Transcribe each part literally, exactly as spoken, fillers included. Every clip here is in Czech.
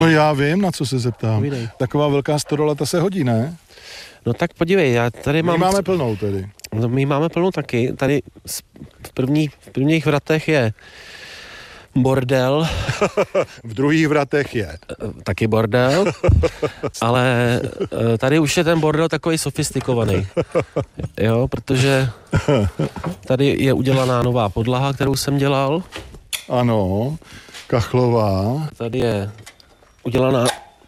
No já vím, na co se zeptám. Povídej. Taková velká stodola, ta se hodí, ne? No tak podívej, já tady mám... My máme plnou tedy. No, my máme plnou taky. Tady v, první, v prvních vratech je bordel. V druhých vratech je. Taky bordel. Ale tady už je ten bordel takový sofistikovaný. Jo, protože tady je udělaná nová podlaha, kterou jsem dělal. Ano, kachlová. Tady je udělaná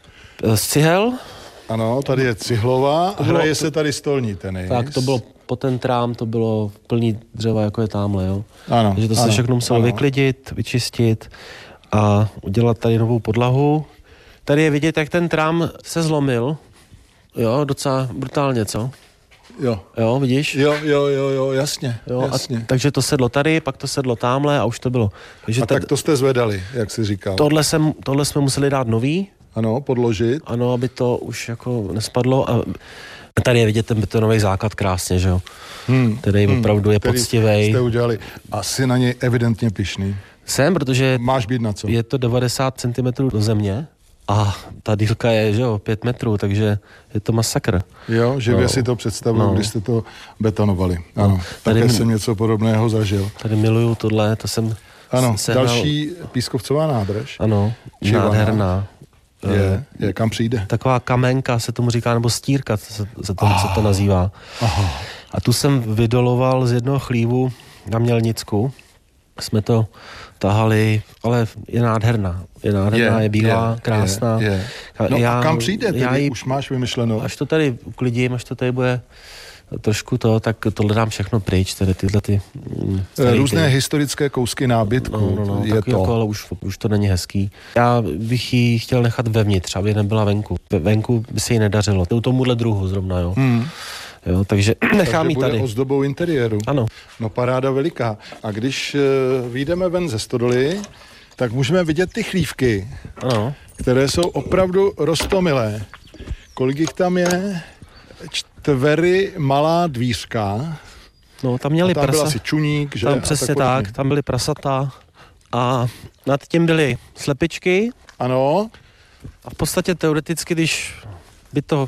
z cihel. Ano, tady je cihlová a bylo, hraje se tady stolní tenis. Tak to bylo po ten trám, to bylo plný dřeva, jako je tamhle, jo. Ano, Takže to ano, se všechno muselo ano. vyklidit, vyčistit a udělat tady novou podlahu. Tady je vidět, jak ten trám se zlomil. Jo, docela brutálně, co? Jo. Jo, vidíš? Jo, jo, jo, jo, jasně, Jo, jasně. a, takže to sedlo tady, pak to sedlo tamhle a už to bylo. Takže A tak to jste zvedali, jak jsi říkal. Tohle, jsem, tohle jsme museli dát nový. Ano, podložit. Ano, aby to už jako nespadlo. A tady je vidět ten betonový základ krásně, že jo? Hmm. Který hmm. opravdu je Který poctivej. jste udělali. A jsi na něj evidentně pyšný. Jsem, protože Máš být na co? je to devadesát centimetrů do země a ta dílka je, že jo, pět metrů, takže je to masakr. Jo, živě No. si to představuju, No. když jste to betonovali. Ano, No. Tady také m- jsem něco podobného zažil. Tady miluju tohle, to jsem Ano, sehnal. další pískovcová nádrž. Ano, Šivaná. nádherná. Je, je, kam přijde. Taková kamenka se tomu říká, nebo stírka se, se, to, se to nazývá. Aha. A tu jsem vydoloval z jednoho chlívu na Mělnicku. Jsme to tahali, ale je nádherná. Je nádherná, je, je bílá, je, krásná. Je, je. No já, a kam přijde? Ty já ji, už máš vymyšleno. až to tady uklidím, až to tady bude trošku to, tak tohle dám všechno pryč, tady tyhle ty... Mm, Různé ty. historické kousky nábytku. No, no, no, je taky to. jako, ale už, už to není hezký. Já bych ji chtěl nechat vevnitř, aby nebyla venku. Venku by se jí nedařilo. To tomuhle druhu zrovna, jo. Hmm. Jo, takže nechám ji bude tady. ozdobou interiéru. Ano. No paráda veliká. A když uh, vyjdeme ven ze stodoly, tak můžeme vidět ty chlívky, Ano. které jsou opravdu roztomilé. Kolik jich tam je? Čtvery malá dvířka. No, tam měli A tam byl prasa. asi čuník, že? Tam A přesně podobně. tak, tam byly prasata a nad tím byly slepičky Ano. a v podstatě teoreticky, když by to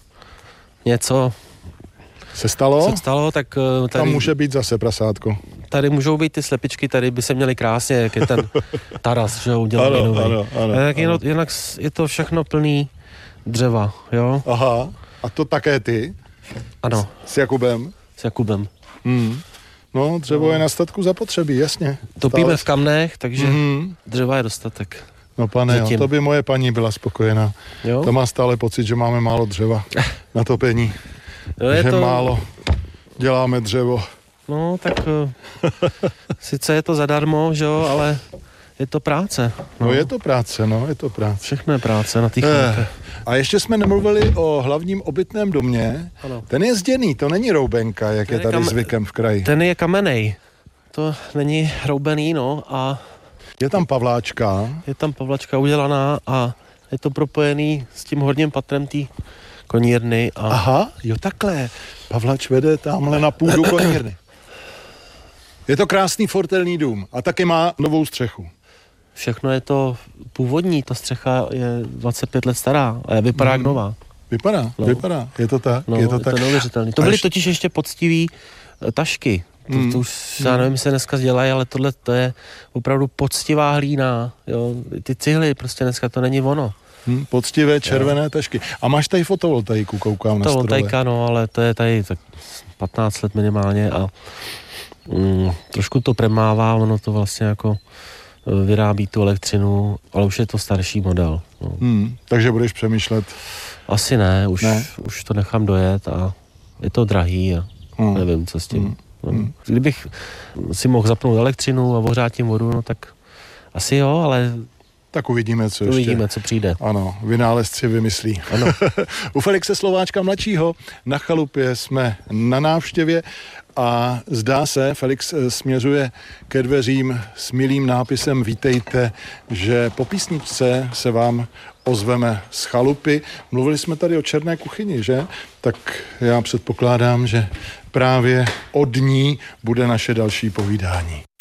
něco Se stalo? se stalo, tak eh, Tam tady, může být zase prasátko. tady můžou být ty slepičky, tady by se měly krásně, jak je ten taras, že jo, udělaný Ano, nový. ano, ano, A tak ano. jinak, jinak je to všechno plný dřeva, jo? Aha. A to také ty? Ano, S Jakubem? s Jakubem. Hmm. No, dřevo no. je na statku zapotřebí, jasně. Topíme Stále. v kamnech, takže Mhm. dřeva je dostatek. No pane, jo, Zatím. to by moje paní byla spokojená. Jo? Ta má stále pocit, že máme málo dřeva na topení. No, je že to... málo děláme dřevo. No, tak uh, sice je to zadarmo, že jo, ale je to práce. No, no je to práce, no, je to práce. Všechno je práce na těch Eh. A ještě jsme nemluvili o hlavním obytném domě. Ano. Ten je zděný, to není roubenka, jak Ten je je tady kam- zvykem v kraji. Ten je kamenej. To není roubený, no, a Je tam pavláčka. je tam pavlačka udělaná a je to propojený s tím horním patrem té konírny a Aha, jo takhle. Pavlač vede tamhle na půdu konírny. Je to krásný fortelný dům a taky má novou střechu. všechno je to původní. Ta střecha je dvacet pět let stará a vypadá jak nová. Vypadá, No. vypadá. Je to tak, No, je to je tak. to neuvěřitelný. To A byly ještě- totiž ještě poctivý eh, tašky. To, Mm. to už, já nevím, se dneska dělají, ale tohle to je opravdu poctivá hlína. Jo. Ty cihly, prostě dneska to není ono. Hm, poctivé červené jo. tašky. A máš tady fotovoltaiku, koukám na To stole. voltajka, no, ale to je tady tak patnáct let minimálně a mm, trošku to premává, ono to vlastně jako eh, vyrábí tu elektřinu, ale už je to starší model. No. Hmm, takže budeš přemýšlet. Asi ne už, Ne? už to nechám dojet a je to drahý a Hmm. nevím, co s tím. Hmm. No. Hmm. Kdybych si mohl zapnout elektřinu a ohřát tím vodu, no tak asi jo, ale Tak uvidíme, co ještě. uvidíme, co přijde. Ano, vynálezci vymyslí. Ano. U Felixe Slováčka mladšího na chalupě jsme na návštěvě a zdá se, Felix eh, směřuje ke dveřím s milým nápisem Vítejte, že po písničce se vám ozveme z chalupy. Mluvili jsme tady o černé kuchyni, že? Tak já předpokládám, že právě od ní bude naše další povídání.